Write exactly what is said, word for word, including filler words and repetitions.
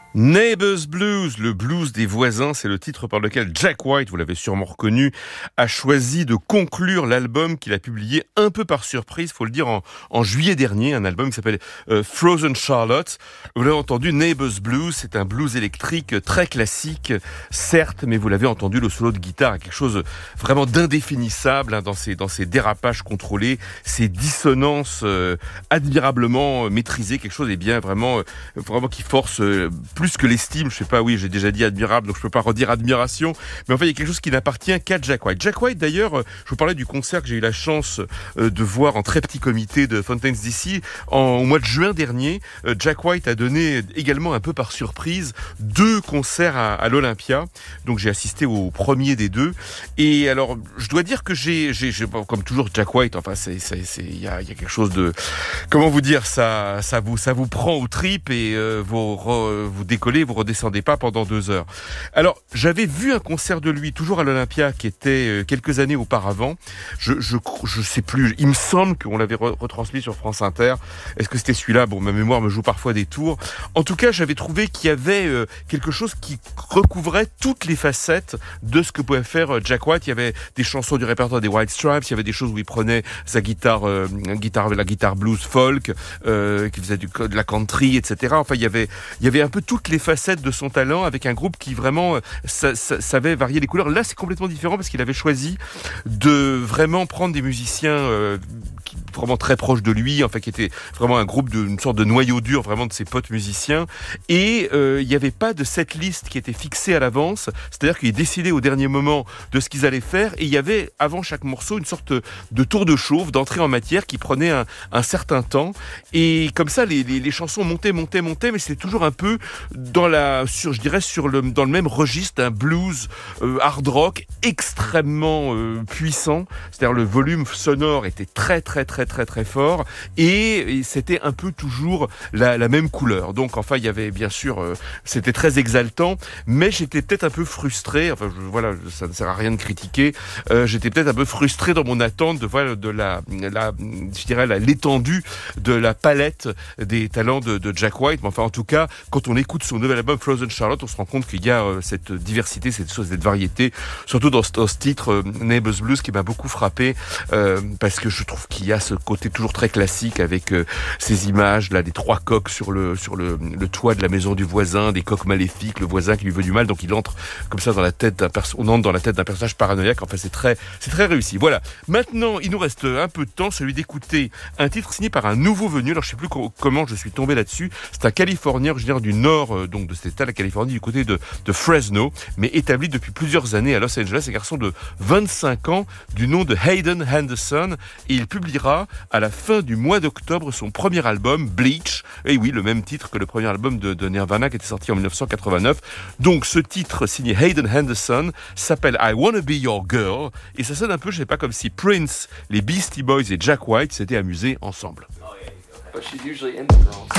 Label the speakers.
Speaker 1: Neighbors Blues, le blues des voisins, c'est le titre par lequel Jack White, vous l'avez sûrement reconnu, a choisi de conclure l'album qu'il a publié un peu par surprise, faut le dire, en, en juillet dernier, un album qui s'appelle euh, Frozen Charlotte. Vous l'avez entendu, Neighbors Blues, c'est un blues électrique très classique, certes, mais vous l'avez entendu, le solo de guitare a quelque chose vraiment d'indéfinissable hein, dans ses dans ses dérapages contrôlés, ses dissonances euh, admirablement maîtrisées, quelque chose est bien vraiment euh, vraiment qui force euh, plus que l'estime, je sais pas, oui, j'ai déjà dit admirable, donc je peux pas redire admiration, mais en fait, il y a quelque chose qui n'appartient qu'à Jack White. Jack White, d'ailleurs, je vous parlais du concert que j'ai eu la chance de voir en très petit comité de Fountains D C en, au mois de juin dernier. Jack White a donné également un peu par surprise deux concerts à, à l'Olympia, donc j'ai assisté au premier des deux, et alors, je dois dire que j'ai, j'ai, j'ai comme toujours Jack White, enfin, c'est, c'est, c'est, il y a, il y a quelque chose de, comment vous dire, ça, ça vous, ça vous prend aux tripes et euh, vous, re, vous décollez, vous redescendez pas pendant deux heures. Alors, j'avais vu un concert de lui, toujours à l'Olympia, qui était quelques années auparavant. Je, je, je sais plus, il me semble qu'on l'avait re- retransmis sur France Inter. Est-ce que c'était celui-là? Bon, ma mémoire me joue parfois des tours. En tout cas, j'avais trouvé qu'il y avait euh, quelque chose qui recouvrait toutes les facettes de ce que pouvait faire euh, Jack White. Il y avait des chansons du répertoire des White Stripes, il y avait des choses où il prenait sa guitare, euh, guitare la guitare blues folk, euh, qui faisait du, de la country, et cetera. Enfin, il y avait, il y avait un peu toutes les facettes de son talent avec un groupe qui vraiment euh, sa, sa, savait varier les couleurs. Là, c'est complètement différent parce qu'il avait choisi de vraiment prendre des musiciens euh, qui, vraiment très proches de lui, enfin qui étaient vraiment un groupe de, une sorte de noyau dur vraiment de ses potes musiciens. Et euh, il n'y avait pas de setlist qui était fixée à l'avance, c'est-à-dire qu'il décidait au dernier moment de ce qu'ils allaient faire. Et il y avait avant chaque morceau une sorte de tour de chauffe, d'entrée en matière qui prenait un, un certain temps. Et comme ça, les, les, les chansons montaient, montaient, montaient, mais c'était toujours un peu dans la, sur, je dirais, sur le, dans le même registre d'un blues euh, hard rock extrêmement euh, puissant. C'est-à-dire le volume sonore était très, très, très, très, très fort et, et c'était un peu toujours la, la même couleur. Donc, enfin, il y avait bien sûr, euh, c'était très exaltant, mais j'étais peut-être un peu frustré. Enfin, je, voilà, ça ne sert à rien de critiquer. Euh, j'étais peut-être un peu frustré dans mon attente de voir de la, la, je dirais, la, l'étendue de la palette des talents de, de Jack White. Mais enfin, en tout cas, quand on écoute son nouvel album Frozen Charlotte, on se rend compte qu'il y a euh, cette diversité, cette, cette variété, surtout dans ce, dans ce titre euh, Neighbors Blues qui m'a beaucoup frappé euh, parce que je trouve qu'il y a ce côté toujours très classique avec euh, ces images là des trois coqs sur le sur le, le toit de la maison du voisin, des coqs maléfiques, le voisin qui lui veut du mal, donc il entre comme ça dans la tête d'un perso- on entre dans la tête d'un personnage paranoïaque. Enfin, c'est très c'est très réussi. Voilà. Maintenant, il nous reste un peu de temps, celui d'écouter un titre signé par un nouveau venu. Alors, je sais plus co- comment je suis tombé là-dessus. C'est un Californien originaire du nord, euh, donc de cet état, la Californie, du côté de, de Fresno, mais établi depuis plusieurs années à Los Angeles. Un garçon de vingt-cinq ans, du nom de Hayden Henderson, et il publiera à la fin du mois d'octobre son premier album, Bleach. Et oui, le même titre que le premier album de, de Nirvana qui était sorti en dix-neuf cent quatre-vingt-neuf. Donc, ce titre signé Hayden Henderson s'appelle I Wanna Be Your Girl, et ça sonne un peu, je sais pas, comme si Prince, les Beastie Boys et Jack White s'étaient amusés ensemble.
Speaker 2: But she's usually into girls.